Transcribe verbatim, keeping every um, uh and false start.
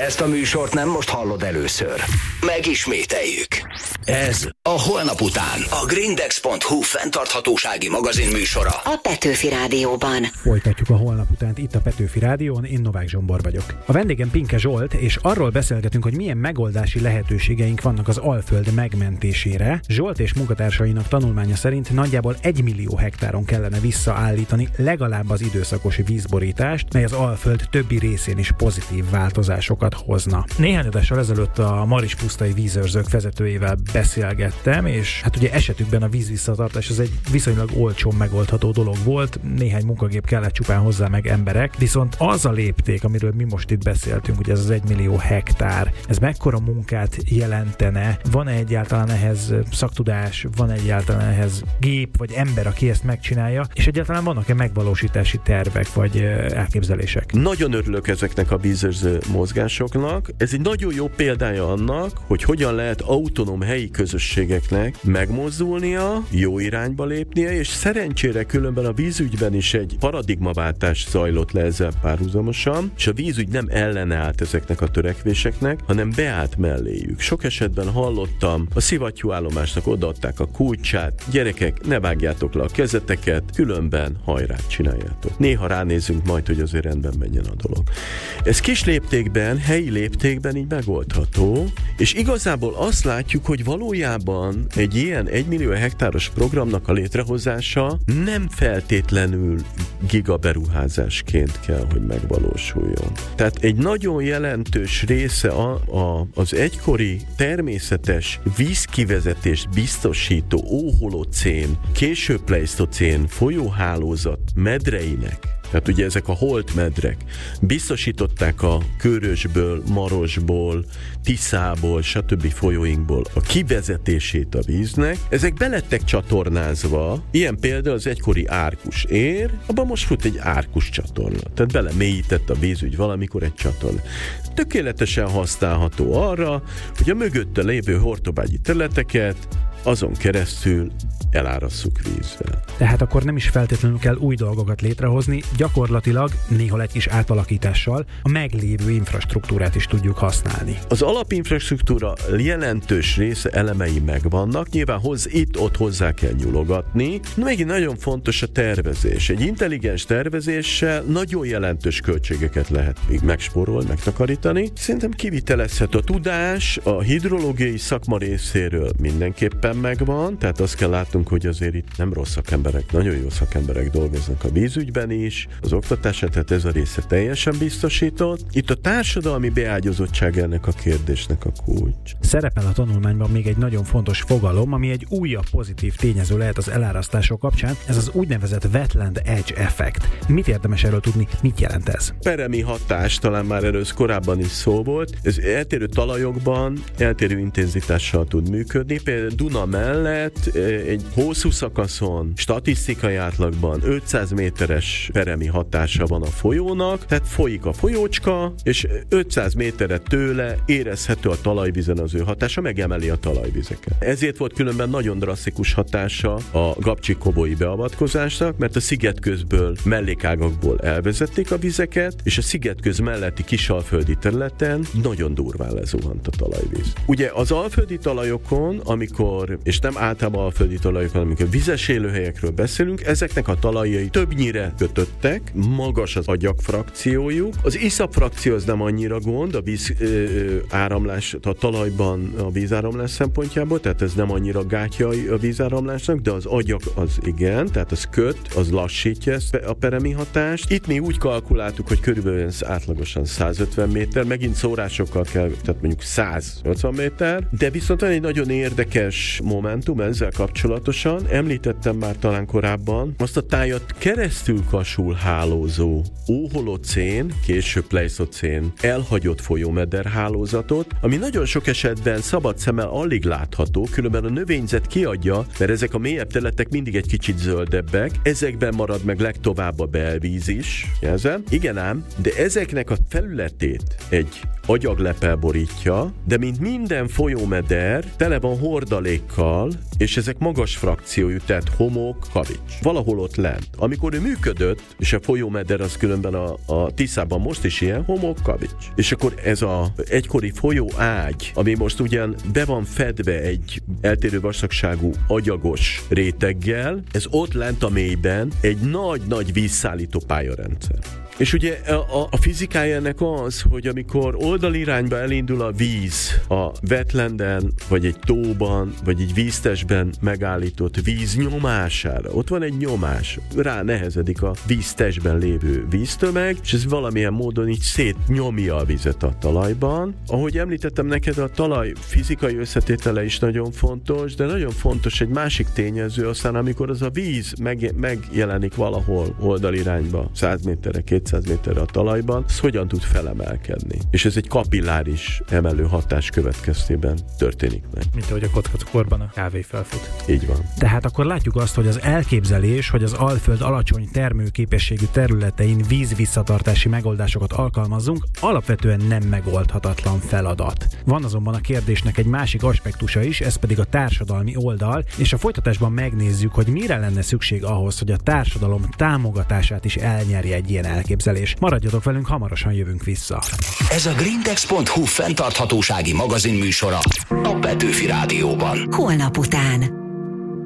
Ezt a műsort nem most hallod először. Megismételjük. Ez a Holnap után. A grindex pont hu fenntarthatósági magazin műsora. A Petőfi Rádióban. Folytatjuk a Holnap utánt itt a Petőfi Rádión, én Novák Zsombor vagyok. A vendégem Pinke Zsolt, és arról beszélgetünk, hogy milyen megoldási lehetőségeink vannak az Alföld megmentésére. Zsolt és munkatársainak tanulmánya szerint nagyjából egy millió hektáron kellene visszaállítani legalább az időszakos vízborítást, mely az Alföld többi részén is pozitív változásokat hozna. Néhány adással ezelőtt a Marispusztai vízőrzők vezetőjével beszélgettem, és hát ugye esetükben a vízvisszatartás az egy viszonylag olcsón megoldható dolog volt, néhány munkagép kellett csupán hozzá meg emberek, viszont az a lépték, amiről mi most itt beszéltünk, hogy ez az egy millió hektár, ez mekkora munkát jelentene, van-e egyáltalán ehhez szaktudás, van egyáltalán ehhez gép vagy ember, aki ezt megcsinálja, és egyáltalán vannak-e megvalósítási tervek vagy elképzelések? Nagyon örülök ezeknek a vízőrző mozgásoknak. Ez egy nagyon jó példája annak, hogy hogyan lehet autonóm helyi közösségeknek megmozdulnia, jó irányba lépnie, és szerencsére különben a vízügyben is egy paradigmaváltás zajlott le ezzel párhuzamosan, és a vízügy nem ellenállt ezeknek a törekvéseknek, hanem beállt melléjük. Sok esetben hallottam, a szivattyúállomásnak odaadták a kulcsát, gyerekek, ne vágjátok le a kezeteket, különben hajrát csináljátok. Néha ránézünk majd, hogy azért rendben menjen a dolog. Ez kis léptékben, helyi léptékben így megoldható, és igazából azt látjuk, hogy valójában egy ilyen egymillió hektáros programnak a létrehozása nem feltétlenül gigaberuházásként kell, hogy megvalósuljon. Tehát egy nagyon jelentős része a, a, az egykori természetes vízkivezetést biztosító óholocén, késő pleisztocén folyóhálózat medreinek, tehát ugye ezek a holtmedrek biztosították a Körösből, Marosból, Tiszából, stb. Folyóinkból a kivezetését a víznek. Ezek belettek csatornázva, ilyen például az egykori Árkus ér, abban most fut egy Árkus csatorna. Tehát belemélyített a vízügy valamikor egy csatorna. Tökéletesen használható arra, hogy a mögötte lévő hortobágyi területeket azon keresztül elárasszuk vízzel. Tehát akkor nem is feltétlenül kell új dolgokat létrehozni, gyakorlatilag néha egy kis átalakítással a meglévő infrastruktúrát is tudjuk használni. Az alapinfrastruktúra jelentős része elemei megvannak, nyilván hoz, itt-ott hozzá kell nyulogatni. Megint nagyon fontos a tervezés. Egy intelligens tervezéssel nagyon jelentős költségeket lehet még megspórolni, megtakarítani. Szerintem kivitelezhető a tudás, a hidrológiai szakma részéről mindenképpen megvan, tehát azt kell látnunk, hogy azért itt nem rossz szakemberek, nagyon jó szakemberek dolgoznak a vízügyben is, az oktatását, tehát ez a része teljesen biztosított. Itt a társadalmi beágyazottság ennek a kérdésnek a kulcs. Szerepel a tanulmányban még egy nagyon fontos fogalom, ami egy újabb pozitív tényező lehet az elárasztások kapcsán, ez az úgynevezett wetland edge effect. Mit érdemes erről tudni, mit jelent ez? Peremi hatás, talán már erről korábban is szó volt, ez eltérő talajokban eltérő intenzitással tud működni, például Duna mellett egy hosszú szakaszon statisztikai átlagban ötszáz méteres peremi hatása van a folyónak, tehát folyik a folyócska, és ötszáz méterre tőle érezhető a talajvízen az ő hatása, megemeli a talajvizeket. Ezért volt különben nagyon drasztikus hatása a Gabcsik-Kobói beavatkozásnak, mert a szigetközből, mellékágakból elvezették a vizeket, és a szigetköz melletti kisalföldi területen nagyon durván lezuhant a talajvíz. Ugye az alföldi talajokon, amikor, és nem általában alföldi talajokon, amikor vizes élőhelyekről beszélünk, ezeknek a talajai többnyire kötöttek, magas az agyagfrakciójuk. Az iszapfrakció az nem annyira gond, a víz ö, ö, áramlás, a talajban a vízáramlás szempontjából, tehát ez nem annyira gátja a vízáramlásnak, de az agyak az igen, tehát az köt, az lassítja ezt a peremi hatást. Itt mi úgy kalkuláltuk, hogy körülbelül átlagosan százötven méter, megint szórásokkal kell, tehát mondjuk százötven méter, de viszont van egy nagyon érdekes momentum ezzel kapcsolatosan, említettem már talán korábban, azt a tájat keresztül kasul hálózó óholocén, később pleisztocén elhagyott folyómeder hálózatot, ami nagyon sok esetben szabad szemmel alig látható, különben a növényzet kiadja, mert ezek a mélyebb területek mindig egy kicsit zöldebbek, ezekben marad meg legtovább a belvíz is, jelzem. Igen ám, de ezeknek a felületét egy agyaglepel borítja, de mint minden folyómeder, tele van hordalékkal, és ezek magas frakciójú, tehát homok, kavics. Valahol ott lent. Amikor ő működött, és a folyómeder az különben a, a Tiszában most is ilyen, homok, kavics. És akkor ez a egykori folyó ágy, ami most ugyan be van fedve egy eltérő vastagságú agyagos réteggel, ez ott lent a mélyben egy nagy-nagy vízszállító pályarendszer. És ugye a, a, a fizikája ennek az, hogy amikor oldalirányba elindul a víz a wetlandben, vagy egy tóban, vagy egy víztestben megállított víz nyomására, ott van egy nyomás, rá nehezedik a víztestben lévő víztömeg, és ez valamilyen módon így szétnyomja a vizet a talajban. Ahogy említettem neked, a talaj fizikai összetétele is nagyon fontos, de nagyon fontos egy másik tényező, aztán amikor az a víz meg, megjelenik valahol oldalirányba, száz méterre, kétszáz méterre a talajban, az hogyan tud felemelkedni. És ez egy kapilláris emelő hatás következtében történik meg. Mint ahogy a kockakorban a kávé felfut. Így van. Tehát akkor látjuk azt, hogy az elképzelés, hogy az Alföld alacsony termőképességű területein vízvisszatartási megoldásokat alkalmazzunk, alapvetően nem megoldhatatlan feladat. Van azonban a kérdésnek egy másik aspektusa is, ez pedig a társadalmi oldal, és a folytatásban megnézzük, hogy mire lenne szükség ahhoz, hogy a társadalom támogatását is elnyerje egy ilyen elképzelés. Maradjatok velünk, hamarosan jövünk vissza. Ez a grindex pont hu fenntarthatósági magazin műsora a Petőfi Rádióban. Holnap után.